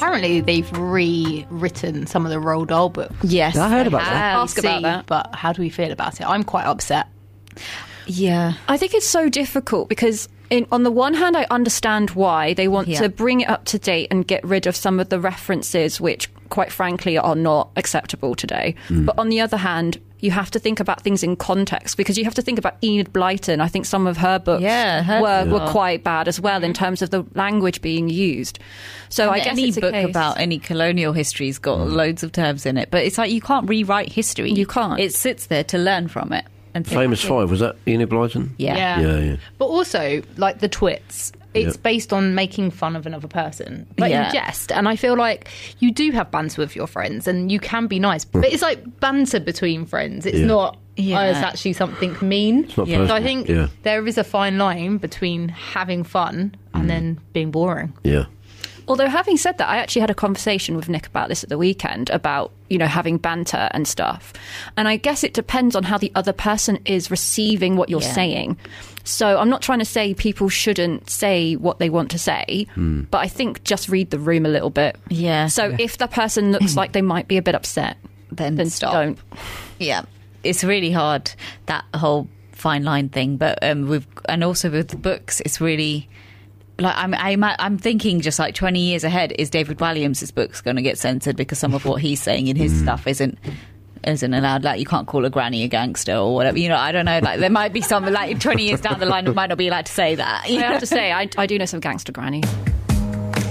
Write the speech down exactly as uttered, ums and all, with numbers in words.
apparently they've rewritten some of the Roald Dahl books. Yes, I heard about that. Ask about that. But how do we feel about it? I'm quite upset. Yeah. I think it's so difficult because in, on the one hand, I understand why they want Yeah. to bring it up to date and get rid of some of the references which, quite frankly, are not acceptable today. Mm. But on the other hand, you have to think about things in context because you have to think about Enid Blyton. I think some of her books Yeah, her- were, yeah. were quite bad as well in terms of the language being used. So I And guess any it's a book case. about any colonial history's got loads of terms in it, but it's like you can't rewrite history. You can't. It sits there to learn from it. And think, Famous Five, was that Enid Blyton? Yeah. Yeah. Yeah, yeah. But also, like the twits, it's Yeah. based on making fun of another person, like Yeah. in jest. And I feel like you do have banter with your friends, and you can be nice, but it's like banter between friends. It's Yeah. not. Yeah. Oh, it's actually something mean. It's not Yeah. So personal. I think Yeah, there is a fine line between having fun and then being boring. yeah. Although, having said that, I actually had a conversation with Nick about this at the weekend about, you know, having banter and stuff. And I guess it depends on how the other person is receiving what you're Yeah. saying. So I'm not trying to say people shouldn't say what they want to say, but I think just read the room a little bit. Yeah. So if the person looks like they might be a bit upset, Then then stop. don't. Yeah, it's really hard, that whole fine line thing. But um, with and also with the books, it's really like I'm I'm I'm thinking just like twenty years ahead. Is David Walliams' books going to get censored because some of what he's saying in his stuff isn't isn't allowed? Like you can't call a granny a gangster or whatever. You know, I don't know. Like there might be some like twenty years down the line, we might not be allowed to say that. I have to say, I, I do know some gangster grannies.